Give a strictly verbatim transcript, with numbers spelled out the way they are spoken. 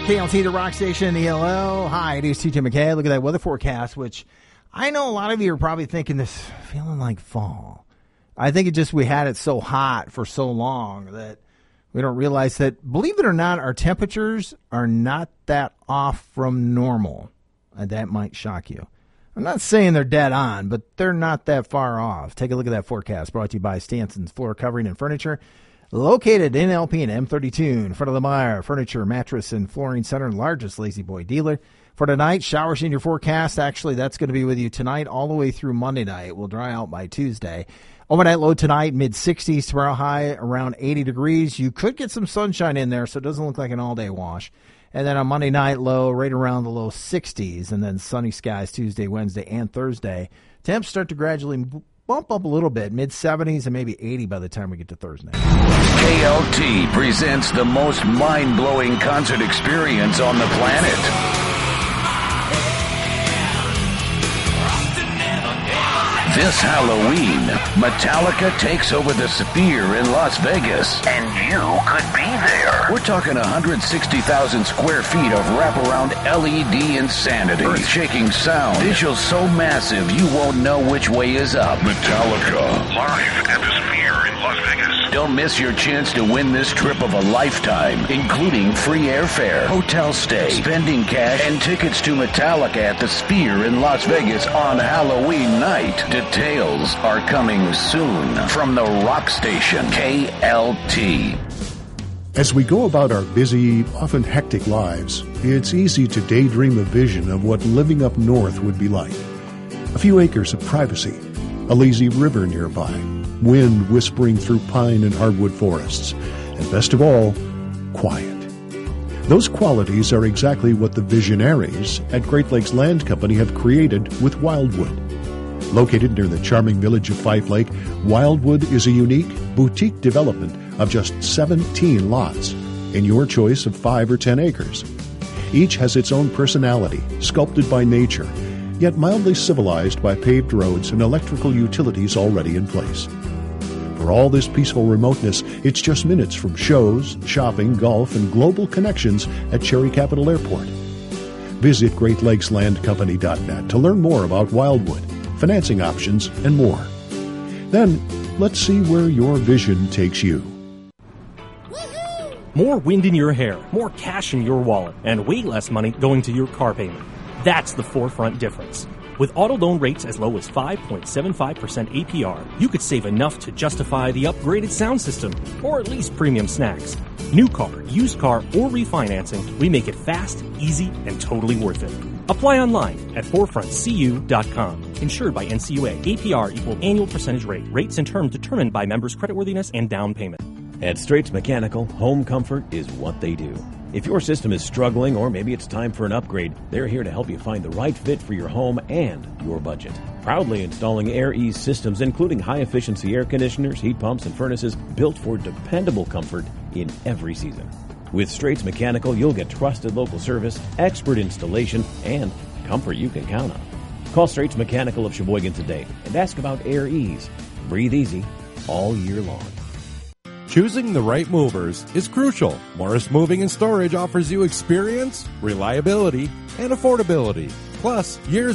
K L T, the rock station, E L L. Hi, it is T J McKay. Look at that weather forecast, which I know a lot of you are probably thinking this feeling like fall. I think it just we had it so hot for so long that we don't realize that, believe it or not, our temperatures are not that off from normal. And that might shock you. I'm not saying they're dead on, but they're not that far off. Take a look at that forecast brought to you by Stanson's Floor Covering and Furniture. Located in L P and M thirty-two in front of the Meyer Furniture, Mattress, and Flooring Center, largest Lazy Boy dealer. For tonight, showers in your forecast. Actually, that's going to be with you tonight all the way through Monday night. We'll dry out by Tuesday. Overnight low tonight, mid sixties. Tomorrow high around eighty degrees. You could get some sunshine in there, so it doesn't look like an all-day wash. And then on Monday night, low right around the low sixties. And then sunny skies Tuesday, Wednesday, and Thursday. Temps start to gradually bump up a little bit, mid seventies and maybe eighty by the time we get to Thursday. K L T presents the most mind-blowing concert experience on the planet. This Halloween, Metallica takes over the Sphere in Las Vegas, and you could be there. We're talking one hundred sixty thousand square feet of wraparound L E D insanity, earth-shaking sound, visuals so massive you won't know which way is up. Metallica, live at the Sphere in Las Vegas. Don't miss your chance to win this trip of a lifetime, including free airfare, hotel stay, spending cash, and tickets to Metallica at the Sphere in Las Vegas on Halloween night. Details are coming soon from the rock station K L T. As we go about our busy, often hectic lives, it's easy to daydream a vision of what living up north would be like. A few acres of privacy, a lazy river nearby, wind whispering through pine and hardwood forests, and best of all, quiet. Those qualities are exactly what the visionaries at Great Lakes Land Company have created with Wildwood. Located near the charming village of Fife Lake, Wildwood is a unique, boutique development of just seventeen lots in your choice of five or ten acres. Each has its own personality, sculpted by nature, yet mildly civilized by paved roads and electrical utilities already in place. For all this peaceful remoteness, it's just minutes from shows, shopping, golf, and global connections at Cherry Capital Airport. Visit Great Lakes Land Company dot net to learn more about Wildwood, financing options, and more. Then, let's see where your vision takes you. More wind in your hair, more cash in your wallet, and way less money going to your car payment. That's the Forefront difference. With auto loan rates as low as five point seven five percent A P R, you could save enough to justify the upgraded sound system, or at least premium snacks. New car, used car, or refinancing, we make it fast, easy, and totally worth it. Apply online at forefront c u dot com. Insured by N C U A. A P R equal annual percentage rate. Rates and terms determined by members' creditworthiness and down payment. At Straits Mechanical, home comfort is what they do. If your system is struggling or maybe it's time for an upgrade, they're here to help you find the right fit for your home and your budget. Proudly installing Air Ease systems, including high-efficiency air conditioners, heat pumps, and furnaces built for dependable comfort in every season. With Straits Mechanical, you'll get trusted local service, expert installation, and comfort you can count on. Call Straits Mechanical of Sheboygan today and ask about Air Ease. Breathe easy all year long. Choosing the right movers is crucial. Morris Moving and Storage offers you experience, reliability, and affordability, plus years